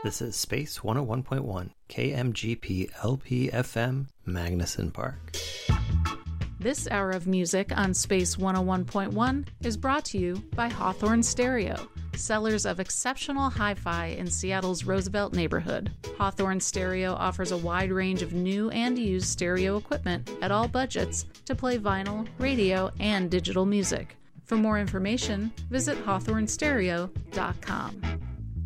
This is Space 101.1, KMGP LP FM, Magnuson Park. This hour of music on Space 101.1 is brought to you by Hawthorne Stereo, sellers of exceptional hi-fi in Seattle's Roosevelt neighborhood. Hawthorne Stereo offers a wide range of new and used stereo equipment at all budgets to play vinyl, radio, and digital music. For more information, visit hawthornestereo.com.